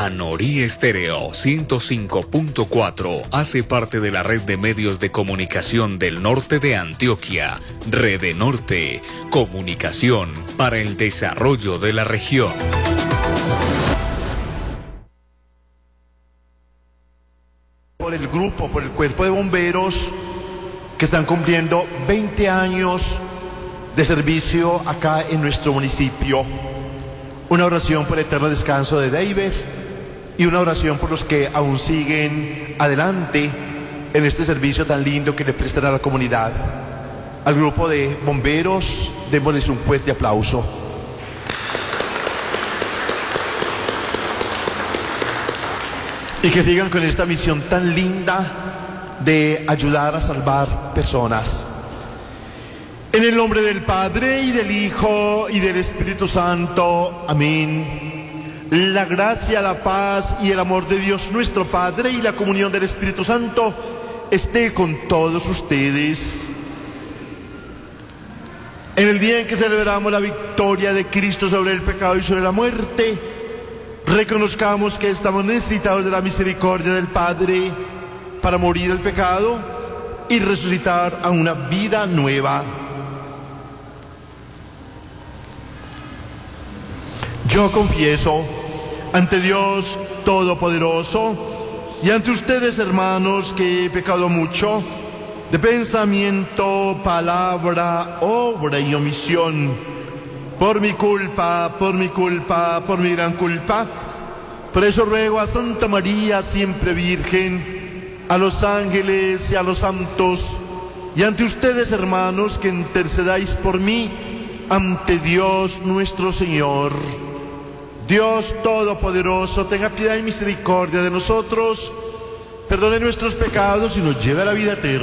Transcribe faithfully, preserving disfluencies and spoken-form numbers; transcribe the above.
Anorí Estéreo ciento cinco punto cuatro hace parte de la red de medios de comunicación del norte de Antioquia, Rede Norte, comunicación para el desarrollo de la región. Por el grupo, por el cuerpo de bomberos que están cumpliendo veinte años de servicio acá en nuestro municipio. Una oración por el eterno descanso de David y una oración por los que aún siguen adelante en este servicio tan lindo que le prestan a la comunidad. Al grupo de bomberos, démosles un fuerte aplauso. Y que sigan con esta misión tan linda de ayudar a salvar personas. En el nombre del Padre, y del Hijo, y del Espíritu Santo. Amén. La gracia, la paz y el amor de Dios nuestro Padre y la comunión del Espíritu Santo esté con todos ustedes. En el día en que celebramos la victoria de Cristo sobre el pecado y sobre la muerte, reconozcamos que estamos necesitados de la misericordia del Padre para morir al pecado y resucitar a una vida nueva. Yo confieso ante Dios Todopoderoso y ante ustedes, hermanos, que he pecado mucho de pensamiento, palabra, obra y omisión, por mi culpa, por mi culpa, por mi gran culpa. Por eso ruego a Santa María, siempre Virgen, a los ángeles y a los santos, y ante ustedes, hermanos, que intercedáis por mí ante Dios nuestro Señor. Dios Todopoderoso, tenga piedad y misericordia de nosotros, perdone nuestros pecados y nos lleve a la vida eterna.